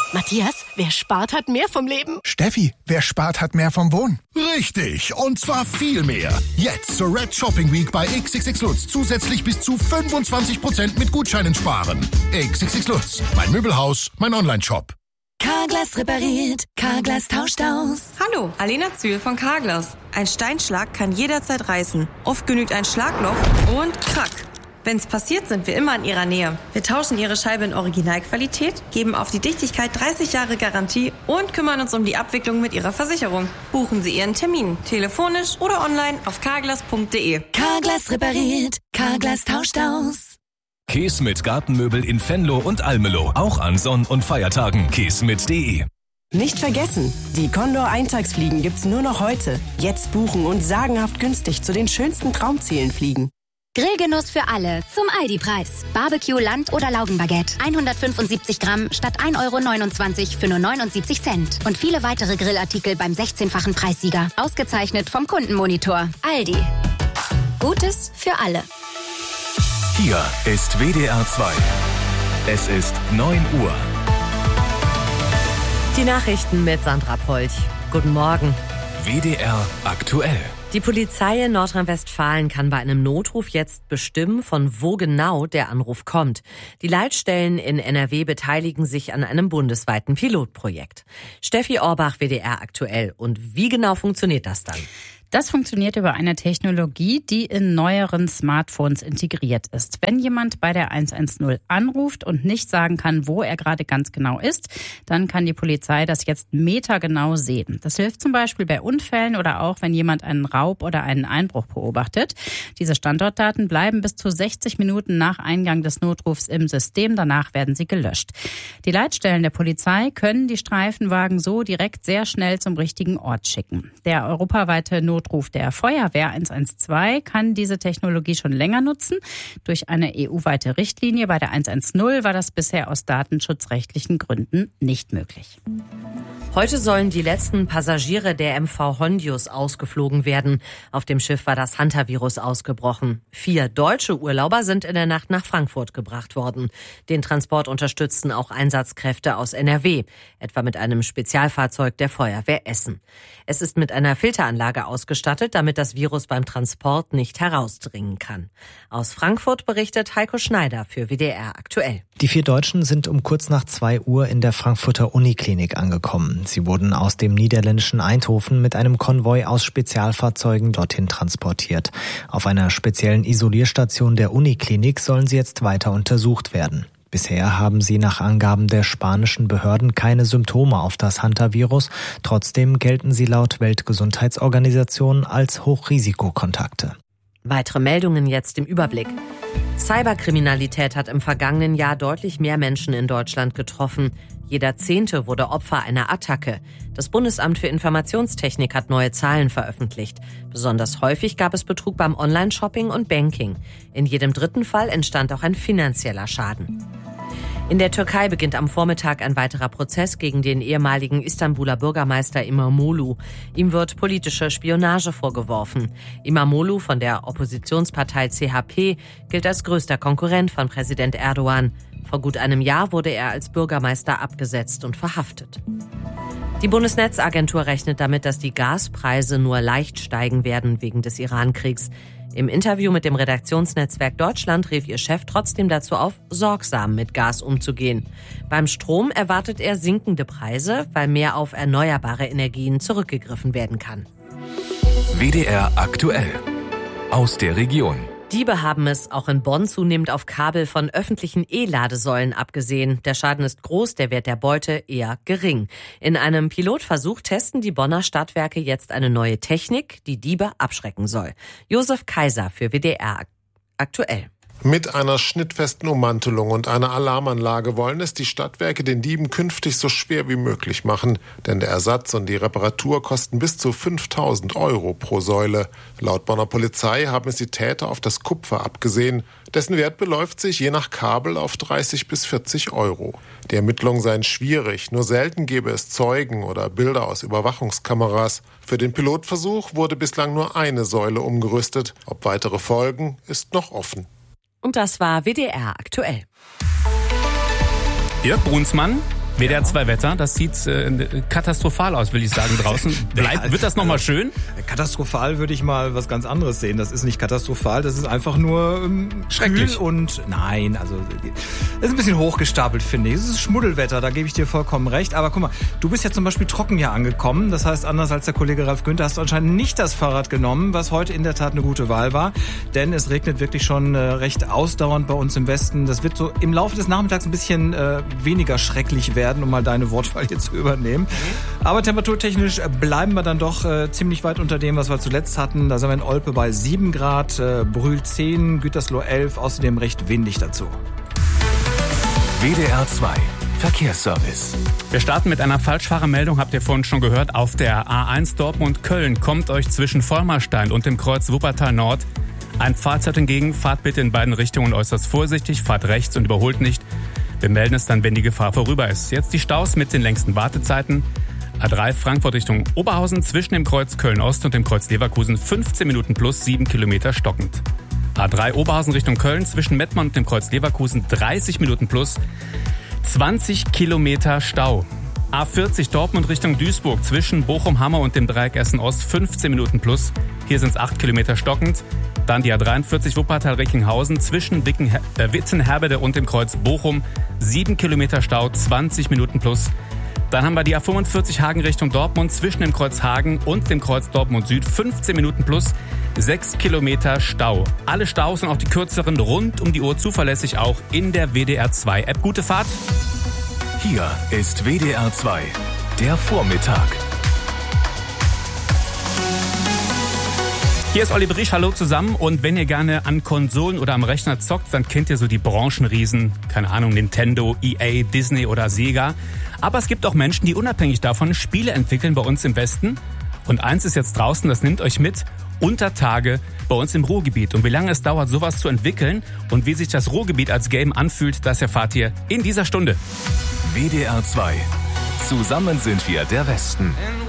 Matthias, wer spart, hat mehr vom Leben. Steffi, wer spart, hat mehr vom Wohnen. Richtig, und zwar viel mehr. Jetzt zur Red Shopping Week bei XXX Lutz zusätzlich bis zu 25% mit Gutscheinen sparen. XXX Lutz, mein Möbelhaus, mein Onlineshop. Carglass repariert, Carglass tauscht aus. Hallo, Alena Zühl von Carglass. Ein Steinschlag kann jederzeit reißen. Oft genügt ein Schlagloch und krack. Wenn's passiert, sind wir immer in Ihrer Nähe. Wir tauschen Ihre Scheibe in Originalqualität, geben auf die Dichtigkeit 30 Jahre Garantie und kümmern uns um die Abwicklung mit Ihrer Versicherung. Buchen Sie Ihren Termin, telefonisch oder online auf carglass.de. Carglass repariert, Carglass tauscht aus. Käse mit Gartenmöbel in Venlo und Almelo. Auch an Sonn- und Feiertagen. käsmit.de. Nicht vergessen, die Condor Eintagsfliegen gibt's nur noch heute. Jetzt buchen und sagenhaft günstig zu den schönsten Traumzielen fliegen. Grillgenuss für alle zum Aldi-Preis. Barbecue, Land- oder Laugenbaguette. 175 Gramm statt 1,29 € für nur 79 Cent. Und viele weitere Grillartikel beim 16-fachen Preissieger. Ausgezeichnet vom Kundenmonitor. Aldi. Gutes für alle. Hier ist WDR 2. Es ist 9 Uhr. Die Nachrichten mit Sandra Polch. Guten Morgen. WDR aktuell. Die Polizei in Nordrhein-Westfalen kann bei einem Notruf jetzt bestimmen, von wo genau der Anruf kommt. Die Leitstellen in NRW beteiligen sich an einem bundesweiten Pilotprojekt. Steffi Orbach, WDR aktuell. Und wie genau funktioniert das dann? Das funktioniert über eine Technologie, die in neueren Smartphones integriert ist. Wenn jemand bei der 110 anruft und nicht sagen kann, wo er gerade ganz genau ist, dann kann die Polizei das jetzt metergenau sehen. Das hilft zum Beispiel bei Unfällen oder auch, wenn jemand einen Raub oder einen Einbruch beobachtet. Diese Standortdaten bleiben bis zu 60 Minuten nach Eingang des Notrufs im System. Danach werden sie gelöscht. Die Leitstellen der Polizei können die Streifenwagen so direkt sehr schnell zum richtigen Ort schicken. Der europaweite Notruf der Feuerwehr 112 kann diese Technologie schon länger nutzen. Durch eine EU-weite Richtlinie bei der 110 war das bisher aus datenschutzrechtlichen Gründen nicht möglich. Heute sollen die letzten Passagiere der MV Hondius ausgeflogen werden. Auf dem Schiff war das Hantavirus ausgebrochen. 4 deutsche Urlauber sind in der Nacht nach Frankfurt gebracht worden. Den Transport unterstützten auch Einsatzkräfte aus NRW, etwa mit einem Spezialfahrzeug der Feuerwehr Essen. Es ist mit einer Filteranlage ausgestattet, damit das Virus beim Transport nicht herausdringen kann. Aus Frankfurt berichtet Heiko Schneider für WDR aktuell. Die 4 Deutschen sind um kurz nach 2 Uhr in der Frankfurter Uniklinik angekommen. Sie wurden aus dem niederländischen Eindhoven mit einem Konvoi aus Spezialfahrzeugen dorthin transportiert. Auf einer speziellen Isolierstation der Uniklinik sollen sie jetzt weiter untersucht werden. Bisher haben sie nach Angaben der spanischen Behörden keine Symptome auf das Hantavirus. Trotzdem gelten sie laut Weltgesundheitsorganisation als Hochrisikokontakte. Weitere Meldungen jetzt im Überblick. Cyberkriminalität hat im vergangenen Jahr deutlich mehr Menschen in Deutschland getroffen. Jeder 10. wurde Opfer einer Attacke. Das Bundesamt für Informationstechnik hat neue Zahlen veröffentlicht. Besonders häufig gab es Betrug beim Online-Shopping und Banking. In jedem 3. Fall entstand auch ein finanzieller Schaden. In der Türkei beginnt am Vormittag ein weiterer Prozess gegen den ehemaligen Istanbuler Bürgermeister İmamoğlu. Ihm wird politische Spionage vorgeworfen. İmamoğlu von der Oppositionspartei CHP gilt als größter Konkurrent von Präsident Erdogan. Vor gut einem Jahr wurde er als Bürgermeister abgesetzt und verhaftet. Die Bundesnetzagentur rechnet damit, dass die Gaspreise nur leicht steigen werden wegen des Iran-Kriegs. Im Interview mit dem Redaktionsnetzwerk Deutschland rief ihr Chef trotzdem dazu auf, sorgsam mit Gas umzugehen. Beim Strom erwartet er sinkende Preise, weil mehr auf erneuerbare Energien zurückgegriffen werden kann. WDR aktuell. Aus der Region. Diebe haben es auch in Bonn zunehmend auf Kabel von öffentlichen E-Ladesäulen abgesehen. Der Schaden ist groß, der Wert der Beute eher gering. In einem Pilotversuch testen die Bonner Stadtwerke jetzt eine neue Technik, die Diebe abschrecken soll. Josef Kaiser für WDR aktuell. Mit einer schnittfesten Ummantelung und einer Alarmanlage wollen es die Stadtwerke den Dieben künftig so schwer wie möglich machen. Denn der Ersatz und die Reparatur kosten bis zu 5.000 € pro Säule. Laut Bonner Polizei haben es die Täter auf das Kupfer abgesehen. Dessen Wert beläuft sich je nach Kabel auf 30 bis 40 €. Die Ermittlungen seien schwierig. Nur selten gäbe es Zeugen oder Bilder aus Überwachungskameras. Für den Pilotversuch wurde bislang nur eine Säule umgerüstet. Ob weitere folgen, ist noch offen. Und das war WDR aktuell. Jörg Brunsmann. WDR 2 Wetter, das sieht katastrophal aus, will ich sagen, draußen. Wird das nochmal schön? Katastrophal würde ich mal was ganz anderes sehen. Das ist nicht katastrophal, das ist einfach nur schrecklich. Kühl und nein, also das ist ein bisschen hochgestapelt, finde ich. Es ist Schmuddelwetter, da gebe ich dir vollkommen recht. Aber guck mal, du bist ja zum Beispiel trocken hier angekommen. Das heißt, anders als der Kollege Ralf Günther hast du anscheinend nicht das Fahrrad genommen, was heute in der Tat eine gute Wahl war. Denn es regnet wirklich schon recht ausdauernd bei uns im Westen. Das wird so im Laufe des Nachmittags ein bisschen weniger schrecklich werden, um mal deine Wortwahl hier zu übernehmen. Aber temperaturtechnisch bleiben wir dann doch ziemlich weit unter dem, was wir zuletzt hatten. Da sind wir in Olpe bei 7 Grad, Brühl 10, Gütersloh 11, außerdem recht windig dazu. WDR 2 Verkehrsservice. Wir starten mit einer Falschfahrermeldung, habt ihr vorhin schon gehört. Auf der A1 Dortmund-Köln kommt euch zwischen Vollmarstein und dem Kreuz Wuppertal Nord ein Fahrzeug entgegen. Fahrt bitte in beiden Richtungen äußerst vorsichtig, fahrt rechts und überholt nicht. Wir melden es dann, wenn die Gefahr vorüber ist. Jetzt die Staus mit den längsten Wartezeiten. A3 Frankfurt Richtung Oberhausen zwischen dem Kreuz Köln-Ost und dem Kreuz Leverkusen 15 Minuten plus 7 Kilometer stockend. A3 Oberhausen Richtung Köln zwischen Mettmann und dem Kreuz Leverkusen 30 Minuten plus 20 Kilometer Stau. A40 Dortmund Richtung Duisburg zwischen Bochum-Hammer und dem Dreieck Essen-Ost 15 Minuten plus. Hier sind es 8 Kilometer stockend. Dann die A43 Wuppertal-Recklinghausen zwischen Wittenherbede und dem Kreuz Bochum 7 Kilometer Stau, 20 Minuten plus. Dann haben wir die A45 Hagen Richtung Dortmund zwischen dem Kreuz Hagen und dem Kreuz Dortmund Süd 15 Minuten plus 6 Kilometer Stau. Alle Staus und auch die kürzeren rund um die Uhr zuverlässig auch in der WDR 2 App. Gute Fahrt! Hier ist WDR 2, der Vormittag. Hier ist Olli Briesch, hallo zusammen. Und wenn ihr gerne an Konsolen oder am Rechner zockt, dann kennt ihr so die Branchenriesen, keine Ahnung, Nintendo, EA, Disney oder Sega. Aber es gibt auch Menschen, die unabhängig davon Spiele entwickeln bei uns im Westen. Und eins ist jetzt draußen, das nimmt euch mit, unter Tage bei uns im Ruhrgebiet. Und wie lange es dauert, sowas zu entwickeln und wie sich das Ruhrgebiet als Game anfühlt, das erfahrt ihr in dieser Stunde. WDR 2. Zusammen sind wir der Westen.